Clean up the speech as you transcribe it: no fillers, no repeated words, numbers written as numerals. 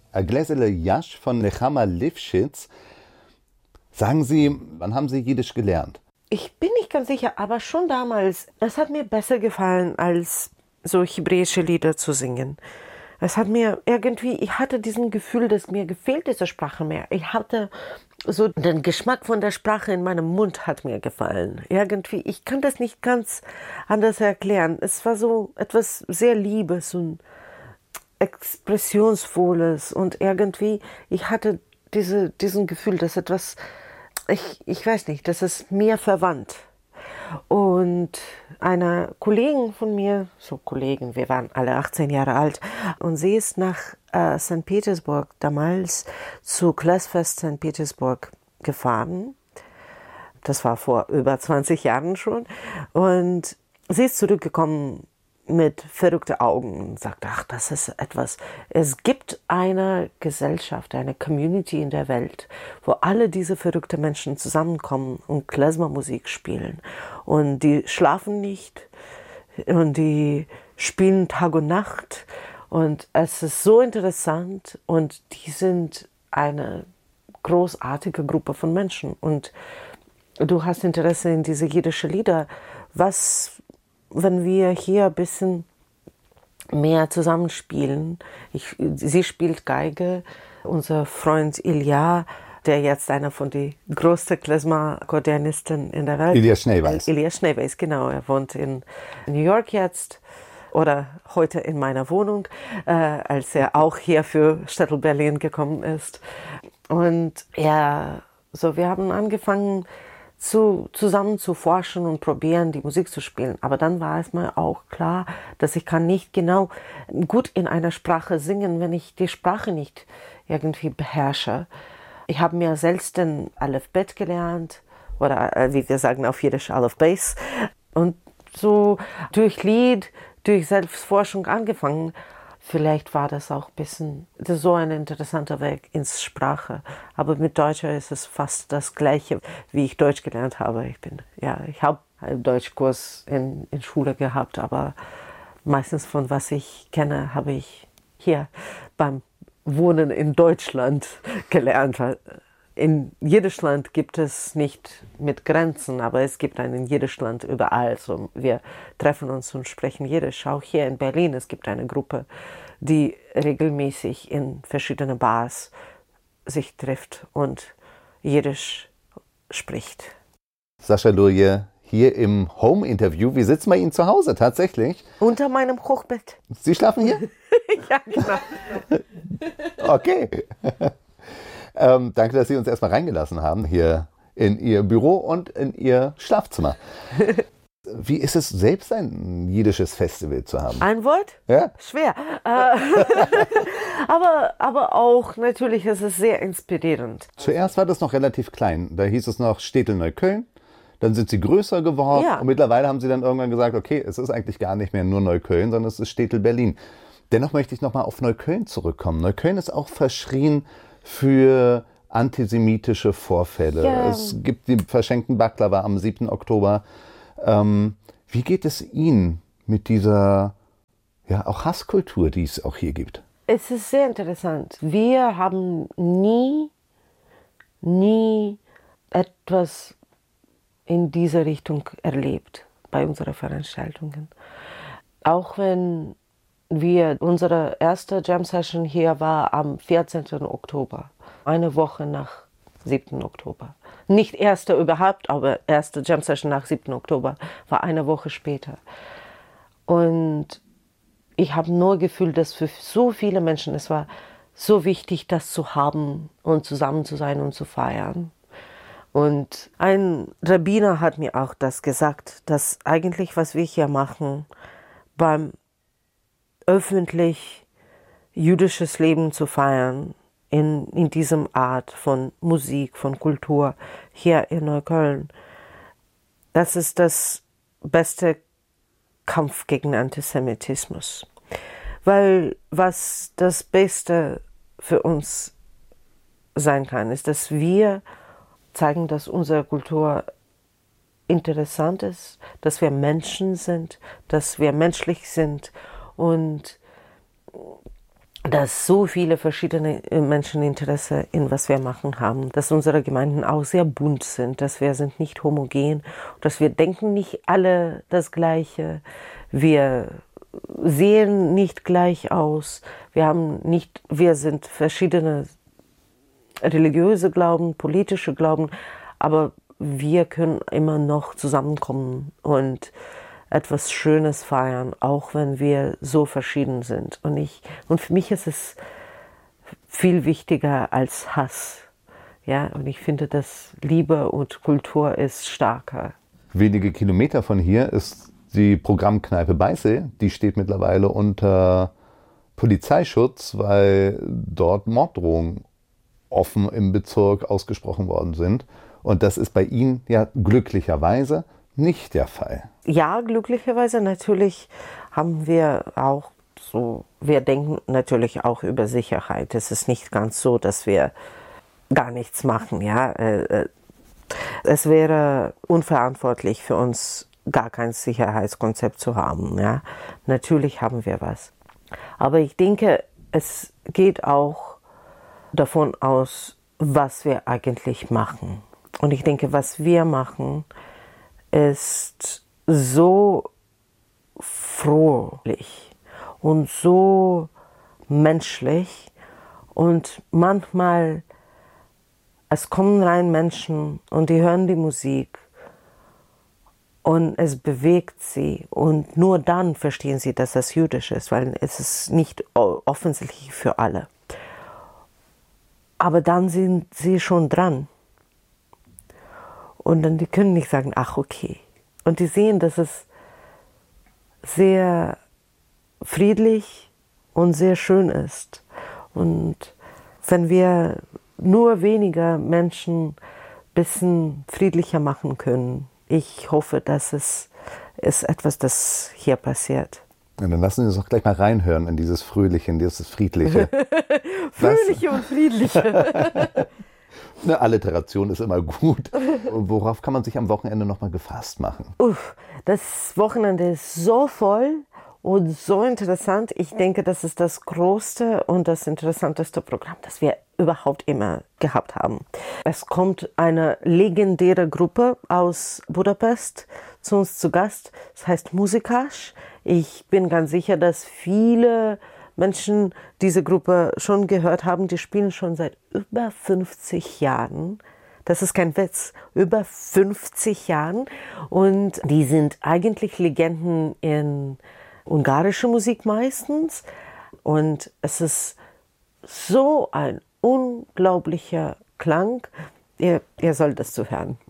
A Gläsele Jasch von Nechama Lifshitz. Sagen Sie, wann haben Sie Jiddisch gelernt? Ich bin nicht ganz sicher, aber schon damals. Es hat mir besser gefallen, als so hebräische Lieder zu singen. Es hat mir irgendwie, ich hatte diesen Gefühl, dass mir gefehlt diese Sprache mehr. Ich hatte so den Geschmack von der Sprache in meinem Mund hat mir gefallen. Irgendwie, ich kann das nicht ganz anders erklären. Es war so etwas sehr Liebes und Expressionsvolles und irgendwie, ich hatte diesen Gefühl, dass etwas, ich weiß nicht, dass es mir verwandt. Und eine Kollegin von mir, so Kollegen, wir waren alle 18 Jahre alt, und sie ist nach St. Petersburg, damals zu Klezfest St. Petersburg gefahren. Das war vor über 20 Jahren schon. Und sie ist zurückgekommen mit verrückten Augen und sagt, ach, das ist etwas. Es gibt eine Gesellschaft, eine Community in der Welt, wo alle diese verrückten Menschen zusammenkommen und Klezmer-Musik spielen. Und die schlafen nicht und die spielen Tag und Nacht. Und es ist so interessant und die sind eine großartige Gruppe von Menschen. Und du hast Interesse in diese jiddische Lieder. Was, wenn wir hier ein bisschen mehr zusammenspielen? Sie spielt Geige, unser Freund Ilya, der jetzt einer von den größten Klezmer-Akkordeonisten in der Welt ist. Ilya Schneeweiß. Ilya Schneeweiß, genau. Er wohnt in New York jetzt oder heute in meiner Wohnung, als er auch hier für Städtel Berlin gekommen ist. Und ja, so wir haben angefangen, zusammen zu forschen und probieren, die Musik zu spielen. Aber dann war es mir auch klar, dass ich kann nicht genau gut in einer Sprache singen, wenn ich die Sprache nicht irgendwie beherrsche. Ich habe mir selbst den Aleph-Bet gelernt, oder wie wir sagen auf Jiddisch Aleph-Beis. Und so durch Lied, durch Selbstforschung angefangen. Vielleicht war das auch ein bisschen so ein interessanter Weg ins Sprache. Aber mit Deutscher ist es fast das Gleiche, wie ich Deutsch gelernt habe. Ich habe einen Deutschkurs in Schule gehabt, aber meistens von was ich kenne, habe ich hier beim Wohnen in Deutschland gelernt. In Jiddischland gibt es nicht mit Grenzen, aber es gibt einen Jiddischland überall. So, wir treffen uns und sprechen Jiddisch. Auch hier in Berlin, es gibt eine Gruppe, die regelmäßig in verschiedenen Bars sich trifft und Jiddisch spricht. Sascha Lurie hier im Home-Interview. Wir sitzen bei Ihnen zu Hause, tatsächlich. Unter meinem Hochbett. Sie schlafen hier? Ja, genau. Okay. Danke, dass Sie uns erstmal reingelassen haben hier in Ihr Büro und in Ihr Schlafzimmer. Wie ist es, selbst ein jiddisches Festival zu haben? Ein Wort? Ja. Schwer. aber auch natürlich ist es sehr inspirierend. Zuerst war das noch relativ klein. Da hieß es noch Städtel Neukölln. Dann sind Sie größer geworden. Ja. Und mittlerweile haben Sie dann irgendwann gesagt, okay, es ist eigentlich gar nicht mehr nur Neukölln, sondern es ist Städtel Berlin. Dennoch möchte ich nochmal auf Neukölln zurückkommen. Neukölln ist auch verschrien für antisemitische Vorfälle. Ja. Es gibt die verschenkten Baklava am 7. Oktober. Wie geht es Ihnen mit dieser auch Hasskultur, die es auch hier gibt? Es ist sehr interessant. Wir haben nie etwas in dieser Richtung erlebt bei unseren Veranstaltungen. Auch wenn unsere erste Jam-Session hier war am 14. Oktober, eine Woche nach 7. Oktober. Nicht erste überhaupt, aber erste Jam-Session nach 7. Oktober war eine Woche später. Und ich habe nur Gefühl, dass für so viele Menschen es war so wichtig, das zu haben und zusammen zu sein und zu feiern. Und ein Rabbiner hat mir auch das gesagt, dass eigentlich, was wir hier machen, beim öffentlich jüdisches Leben zu feiern, in diesem Art von Musik, von Kultur hier in Neukölln, das ist das beste Kampf gegen Antisemitismus. Weil was das Beste für uns sein kann, ist, dass wir zeigen, dass unsere Kultur interessant ist, dass wir Menschen sind, dass wir menschlich sind und dass so viele verschiedene Menscheninteresse in was wir machen haben, dass unsere Gemeinden auch sehr bunt sind, dass wir sind nicht homogen, dass wir denken nicht alle das Gleiche, wir sehen nicht gleich aus, wir sind verschiedene religiöse Glauben, politische Glauben, aber wir können immer noch zusammenkommen und etwas Schönes feiern, auch wenn wir so verschieden sind. Und für mich ist es viel wichtiger als Hass. Ja? Und ich finde, dass Liebe und Kultur ist stärker. Wenige Kilometer von hier ist die Programmkneipe Beiße. Die steht mittlerweile unter Polizeischutz, weil dort Morddrohungen offen im Bezirk ausgesprochen worden sind. Und das ist bei Ihnen ja glücklicherweise nicht der Fall. Ja, glücklicherweise natürlich haben wir auch so, wir denken natürlich auch über Sicherheit. Es ist nicht ganz so, dass wir gar nichts machen. Ja? Es wäre unverantwortlich für uns, gar kein Sicherheitskonzept zu haben. Ja? Natürlich haben wir was. Aber ich denke, es geht auch davon aus, was wir eigentlich machen. Und ich denke, was wir machen, ist so fröhlich und so menschlich. Und manchmal, es kommen rein Menschen und die hören die Musik und es bewegt sie. Und nur dann verstehen sie, dass das jüdisch ist, weil es ist nicht offensichtlich für alle. Aber dann sind sie schon dran. Und dann, die können nicht sagen, ach okay. Und die sehen, dass es sehr friedlich und sehr schön ist. Und wenn wir nur weniger Menschen ein bisschen friedlicher machen können, ich hoffe, dass es ist etwas, das hier passiert. Ja, dann lassen Sie uns doch gleich mal reinhören in dieses Fröhliche, in dieses Friedliche. Fröhliche und Friedliche. Eine Alliteration ist immer gut. Worauf kann man sich am Wochenende noch mal gefasst machen? Das Wochenende ist so voll und so interessant. Ich denke, das ist das größte und das interessanteste Programm, das wir überhaupt immer gehabt haben. Es kommt eine legendäre Gruppe aus Budapest zu uns zu Gast. Das heißt Musikasch. Ich bin ganz sicher, dass viele Menschen diese Gruppe schon gehört haben. Die spielen schon seit über 50 Jahren. Das ist kein Witz. Über 50 Jahren. Und die sind eigentlich Legenden in ungarischer Musik meistens. Und es ist so ein unglaublicher Klang. Ihr sollt das zu hören.